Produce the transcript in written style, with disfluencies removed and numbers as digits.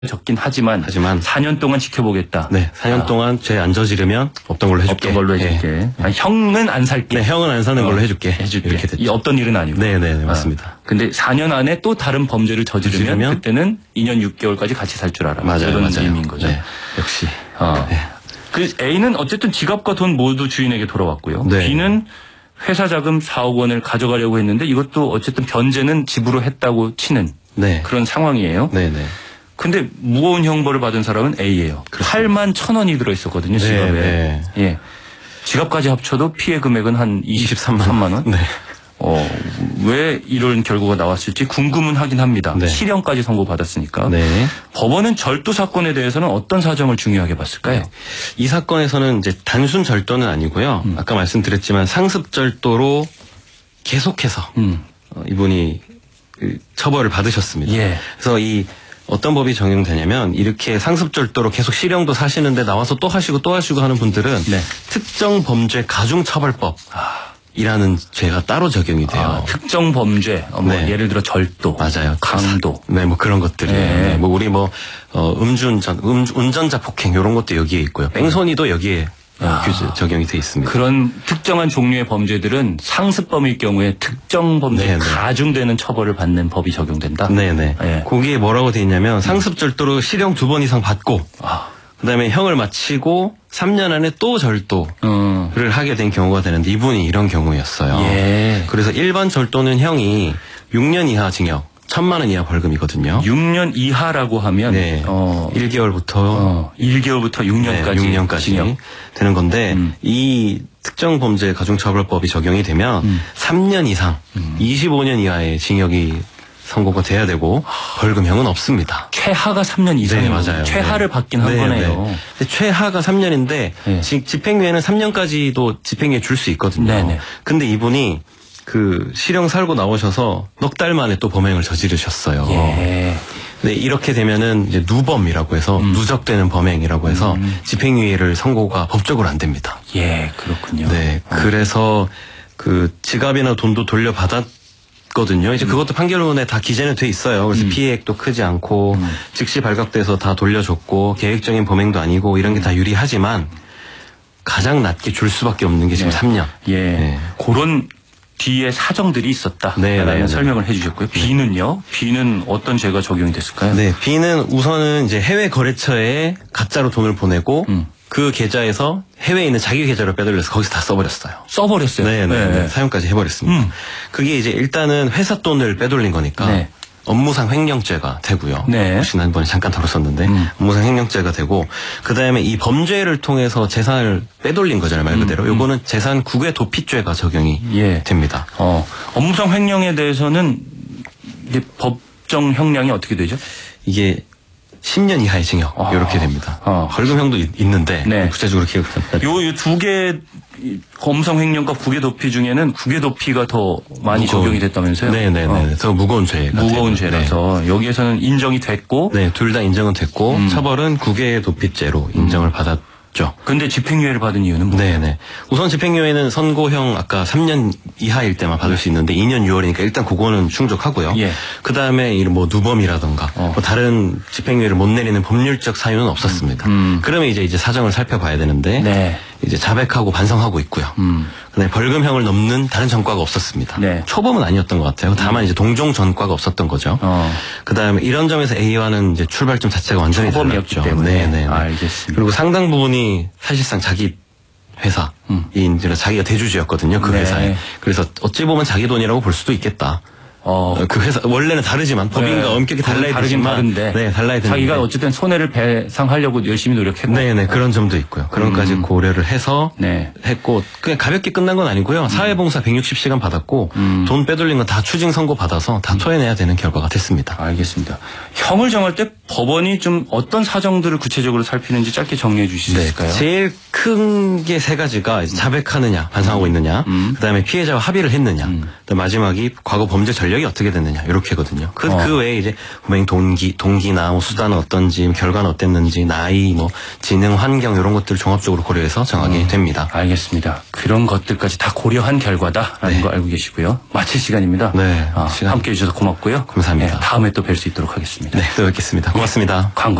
적긴 하지만 4년 동안 지켜보겠다. 네, 4년 동안 죄 안 저지르면 없던 걸로 해줄게. 없던 걸로 해줄게. 네. 형은 안 살게. 네, 형은 안 사는 걸로 해줄게. 이렇게 됐죠. 이 없던 일은 아니고. 네, 맞습니다. 근데 4년 안에 또 다른 범죄를 저지르면 그때는 2년 6개월까지 같이 살 줄 알아. 맞아요. 이런 의미인 거죠. 네, 역시. 네. 그 A는 어쨌든 지갑과 돈 모두 주인에게 돌아왔고요. 네. B는 회사 자금 4억 원을 가져가려고 했는데 이것도 어쨌든 변제는 집으로 했다고 치는 그런 상황이에요. 네네. 근데 무거운 형벌을 받은 사람은 A예요. 8만 1,000원이 들어있었거든요, 지갑에. 네. 예. 지갑까지 합쳐도 피해 금액은 한 23만 원. 네. 왜 이런 결과가 나왔을지 궁금은 하긴 합니다. 네. 실형까지 선고받았으니까. 네. 법원은 절도 사건에 대해서는 어떤 사정을 중요하게 봤을까요? 이 사건에서는 이제 단순 절도는 아니고요. 아까 말씀드렸지만 상습 절도로 계속해서 이분이 처벌을 받으셨습니다. 예. 그래서 이 어떤 법이 적용되냐면 이렇게 상습절도로 계속 실형도 사시는데 나와서 또 하시고 하는 분들은 특정 범죄 가중처벌법 이라는 죄가 따로 적용이 돼요. 특정 범죄, 예를 들어 절도, 맞아요. 강도, 뭐 그런 것들이에요. 뭐 우리 음주운전, 운전자 폭행 이런 것도 여기에 있고요. 뺑소니도 여기에 규제 적용이 돼 있습니다. 그런 특정한 종류의 범죄들은 상습범일 경우에 특정 범죄 가중되는 처벌을 받는 법이 적용된다. 네네. 거기에 뭐라고 돼 있냐면 상습절도로 실형 2번 이상 받고 그다음에 형을 마치고 3년 안에 또 절도를 하게 된 경우가 되는데 이분이 이런 경우였어요. 그래서 일반 절도는 형이 6년 이하 징역 1,000만 원 이하 벌금이거든요. 6년 이하라고 하면 1개월부터 6년까지 6년까지 되는 건데 이 특정 범죄 가중처벌법이 적용이 되면 3년 이상 25년 이하의 징역이 선고가 돼야 되고 벌금형은 없습니다. 최하가 3년 이상이에요. 맞아요. 최하를 받긴 한 거네요. 최하가 3년인데 집행유예는 3년까지도 집행유예 줄 수 있거든요. 근데 이분이 그 실형 살고 나오셔서 넉 달 만에 또 범행을 저지르셨어요. 네, 이렇게 되면은 이제 누범이라고 해서 누적되는 범행이라고 해서 집행유예를 선고가 법적으로 안 됩니다. 그렇군요. 네, 그래서 그 지갑이나 돈도 돌려받았거든요. 이제 그것도 판결문에 다 기재는 돼 있어요. 그래서 피해액도 크지 않고 즉시 발각돼서 다 돌려줬고 계획적인 범행도 아니고 이런 게 다 유리하지만 가장 낮게 줄 수밖에 없는 게 지금 3년. 그런 뒤에 사정들이 있었다. 라는 설명을 해주셨고요. B는요? B는 어떤 죄가 적용이 됐을까요? 네, B는 우선은 이제 해외 거래처에 가짜로 돈을 보내고 그 계좌에서 해외에 있는 자기 계좌로 빼돌려서 거기서 다 써버렸어요. 써버렸어요? 네. 사용까지 해버렸습니다. 그게 이제 일단은 회사 돈을 빼돌린 거니까 업무상 횡령죄가 되고요. 지난번에 잠깐 다뤘었는데 업무상 횡령죄가 되고 그다음에 이 범죄를 통해서 재산을 빼돌린 거잖아요. 말 그대로. 요거는 재산 국외 도피죄가 적용이 됩니다. 업무상 횡령에 대해서는 이게 법정 형량이 어떻게 되죠? 이게 10년 이하의 징역 이렇게 됩니다. 벌금형도 있는데 구체적으로 기억을 안 나요. 요 두 개 업무상 횡령과 국외 도피 중에는 국외 도피가 더 많이 적용이 됐다면서요? 네네네. 더 무거운 죄가 무거운 죄라서 여기에서는 인정이 됐고 둘 다 인정은 됐고 처벌은 국외 도피죄로 인정을 받았죠. 근데 집행유예를 받은 이유는 뭐예요? 우선 집행유예는 선고형 아까 3년 이하일 때만 받을 수 있는데 2년 6월이니까 일단 그거는 충족하고요. 그 다음에 이런 뭐 누범이라던가 뭐 다른 집행유예를 못 내리는 법률적 사유는 없었습니다. 그러면 이제 사정을 살펴봐야 되는데 이제 자백하고 반성하고 있고요. 그다음에 벌금형을 넘는 다른 전과가 없었습니다. 초범은 아니었던 것 같아요. 다만 이제 동종 전과가 없었던 거죠. 그다음에 이런 점에서 A와는 이제 출발점 자체가 완전히 초범이었기 때문에. 알겠습니다. 그리고 상당 부분이 사실상 자기 회사인 자기가 대주주였거든요. 그 회사에. 그래서 어찌 보면 자기 돈이라고 볼 수도 있겠다. 그 회사 원래는 다르지만 법인과 엄격히 달라야 되지만 달라야 되는데 자기가 어쨌든 손해를 배상하려고 열심히 노력했고 그런 점도 있고요. 그런 것까지 고려를 해서 했고 그냥 가볍게 끝난 건 아니고요. 사회봉사 160시간 받았고 돈 빼돌린 건 다 추징 선고 받아서 다 토해내야 되는 결과가 됐습니다. 알겠습니다. 형을 정할 때 법원이 좀 어떤 사정들을 구체적으로 살피는지 짧게 정리해 주실 수 있을까요? 제일 큰 게 세 가지가 자백하느냐, 반성하고 있느냐, 그다음에 피해자와 합의를 했느냐, 마지막이 과거 범죄 전략 전력이 어떻게 됐느냐 이렇게거든요. 그 외에 이제 분명히 동기나 뭐 수단은 어떤지, 결과는 어땠는지, 나이, 뭐 지능, 환경 이런 것들을 종합적으로 고려해서 정하게 됩니다. 알겠습니다. 그런 것들까지 다 고려한 결과다라는 거 알고 계시고요. 마칠 시간입니다. 네, 함께해 주셔서 고맙고요. 감사합니다. 다음에 또 뵐 수 있도록 하겠습니다. 네, 또 뵙겠습니다. 고맙습니다. 광고